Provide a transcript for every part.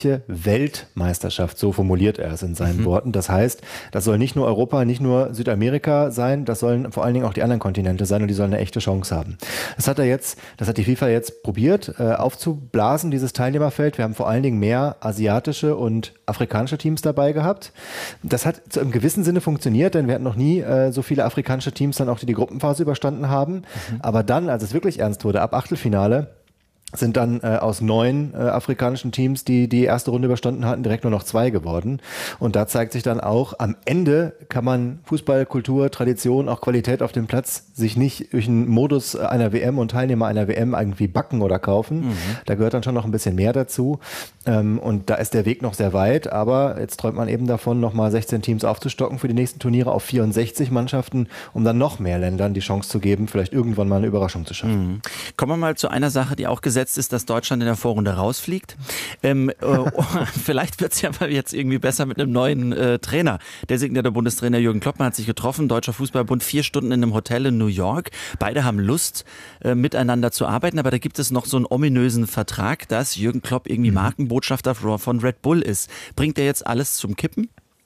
Weltmeisterschaft, so formuliert er es in seinen Worten. Das heißt, das soll nicht nur Europa, nicht nur Südamerika sein, das sollen vor allen Dingen auch die anderen Kontinente sein und die sollen eine echte Chance haben. Das hat die FIFA jetzt probiert aufzublasen, dieses Teilnehmerfeld. Wir haben vor allen Dingen mehr asiatische und afrikanische Teams dabei gehabt. Das hat zu einem gewissen Sinne funktioniert, denn wir hatten noch nie so viele afrikanische Teams dann auch, die Gruppenphase überstanden haben. Aber dann, als es wirklich ernst wurde, ab Achtelfinale, sind dann aus 9 afrikanischen Teams, die die erste Runde überstanden hatten, direkt nur noch 2 geworden. Und da zeigt sich dann auch, am Ende kann man Fußball, Kultur, Tradition, auch Qualität auf dem Platz sich nicht durch einen Modus einer WM und Teilnehmer einer WM irgendwie backen oder kaufen. Da gehört dann schon noch ein bisschen mehr dazu. Und da ist der Weg noch sehr weit. Aber jetzt träumt man eben davon, nochmal 16 Teams aufzustocken für die nächsten Turniere auf 64 Mannschaften, um dann noch mehr Ländern die Chance zu geben, vielleicht irgendwann mal eine Überraschung zu schaffen. Kommen wir mal zu einer Sache, die auch gesetzt ist, dass Deutschland in der Vorrunde rausfliegt. Vielleicht wird es ja mal jetzt irgendwie besser mit einem neuen Trainer. Designierte Bundestrainer Jürgen Klopp hat sich getroffen, Deutscher Fußballbund, 4 Stunden in einem Hotel in New York. Beide haben Lust, miteinander zu arbeiten, aber da gibt es noch so einen ominösen Vertrag, dass Jürgen Klopp irgendwie Markenbotschafter von Red Bull ist. Bringt der jetzt alles zum Kippen?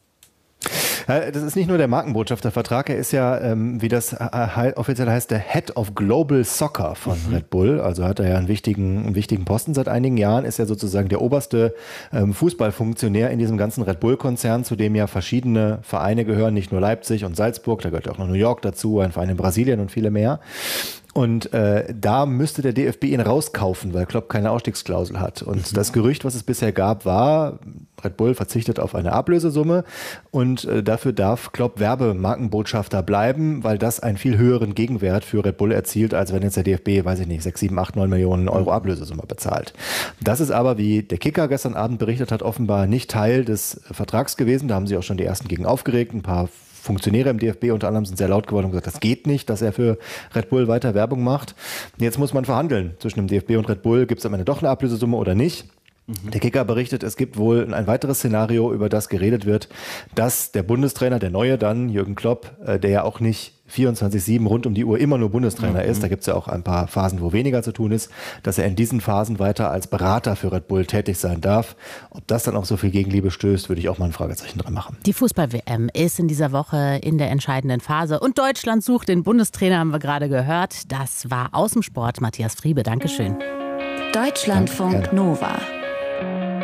Das ist nicht nur der Markenbotschaftervertrag, er ist ja, wie das offiziell heißt, der Head of Global Soccer von Red Bull. Also hat er ja einen wichtigen Posten seit einigen Jahren, ist ja sozusagen der oberste Fußballfunktionär in diesem ganzen Red Bull-Konzern, zu dem ja verschiedene Vereine gehören, nicht nur Leipzig und Salzburg, da gehört auch noch New York dazu, ein Verein in Brasilien und viele mehr. Und da müsste der DFB ihn rauskaufen, weil Klopp keine Ausstiegsklausel hat. Und das Gerücht, was es bisher gab, war, Red Bull verzichtet auf eine Ablösesumme und dafür darf Klopp Werbemarkenbotschafter bleiben, weil das einen viel höheren Gegenwert für Red Bull erzielt, als wenn jetzt der DFB, weiß ich nicht, 6, 7, 8, 9 Millionen Euro Ablösesumme bezahlt. Das ist aber, wie der Kicker gestern Abend berichtet hat, offenbar nicht Teil des Vertrags gewesen. Da haben sich auch schon die ersten gegen aufgeregt, ein paar Funktionäre im DFB unter anderem sind sehr laut geworden und gesagt, das geht nicht, dass er für Red Bull weiter Werbung macht. Jetzt muss man verhandeln zwischen dem DFB und Red Bull. Gibt es am Ende doch eine Ablösesumme oder nicht? Der Kicker berichtet, es gibt wohl ein weiteres Szenario, über das geredet wird, dass der Bundestrainer, der neue dann, Jürgen Klopp, der ja auch nicht 24/7 rund um die Uhr immer nur Bundestrainer ist, da gibt es ja auch ein paar Phasen, wo weniger zu tun ist, dass er in diesen Phasen weiter als Berater für Red Bull tätig sein darf. Ob das dann auch so viel Gegenliebe stößt, würde ich auch mal ein Fragezeichen dran machen. Die Fußball-WM ist in dieser Woche in der entscheidenden Phase und Deutschland sucht den Bundestrainer, haben wir gerade gehört. Das war aus dem Sport Matthias Friebe. Dankeschön. Deutschlandfunk Nova.